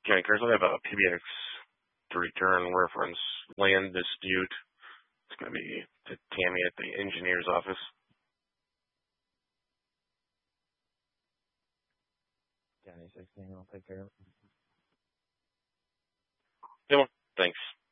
County Council have a PBX to return reference land dispute. It's going to be to Tammy at the engineer's office. County 16, I'll take care of it. Yeah, thanks.